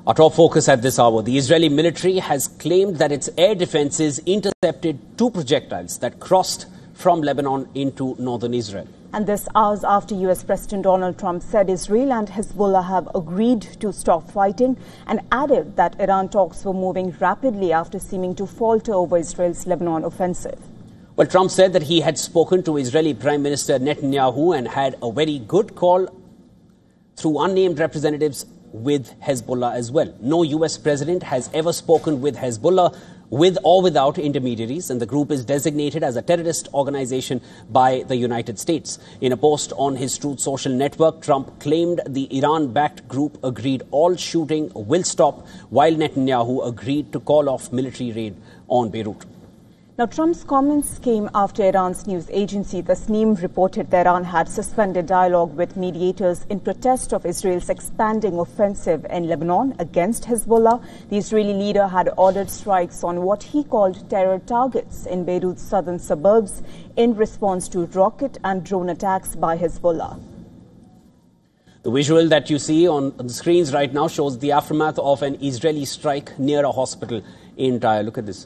Our top focus at this hour. The Israeli military has claimed that its air defenses intercepted 2 projectiles that crossed from Lebanon into northern Israel. And this hours after US President Donald Trump said Israel and Hezbollah have agreed to stop fighting and added that Iran talks were moving rapidly after seeming to falter over Israel's Lebanon offensive. Well, Trump said that he had spoken to Israeli Prime Minister Netanyahu and had a very good call through unnamed representatives with Hezbollah as well. No US president has ever spoken with Hezbollah with or without intermediaries, and the group is designated as a terrorist organization by the United States. In a post on his Truth Social network, Trump claimed the Iran-backed group agreed all shooting will stop, while Netanyahu agreed to call off military raid on Beirut. Now, Trump's comments came after Iran's news agency Tasnim reported that Iran had suspended dialogue with mediators in protest of Israel's expanding offensive in Lebanon against Hezbollah. The Israeli leader had ordered strikes on what he called terror targets in Beirut's southern suburbs in response to rocket and drone attacks by Hezbollah. The visual that you see on the screens right now shows the aftermath of an Israeli strike near a hospital in Tyre. Look at this.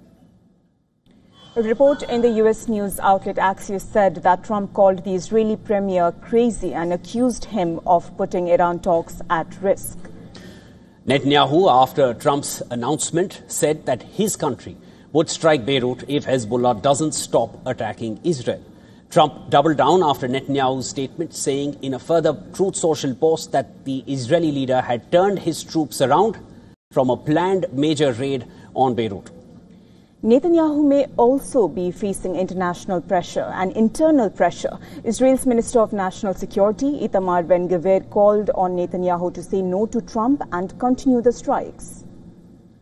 A report in the US news outlet Axios said that Trump called the Israeli premier crazy and accused him of putting Iran talks at risk. Netanyahu, after Trump's announcement, said that his country would strike Beirut if Hezbollah doesn't stop attacking Israel. Trump doubled down after Netanyahu's statement, saying in a further Truth Social post that the Israeli leader had turned his troops around from a planned major raid on Beirut. Netanyahu may also be facing international pressure and internal pressure. Israel's Minister of National Security, Itamar Ben-Gvir, called on Netanyahu to say no to Trump and continue the strikes.